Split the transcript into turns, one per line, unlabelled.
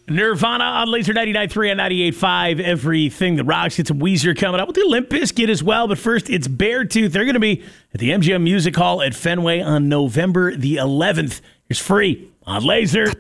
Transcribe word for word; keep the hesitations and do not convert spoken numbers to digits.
Nirvana on Laser ninety-nine point three and ninety-eight point five. Everything that rocks. Get some Weezer coming up. We'll do Limp Bizkit as well. But first, it's Beartooth. They're going to be at the M G M Music Hall at Fenway on November the eleventh. It's free on Laser.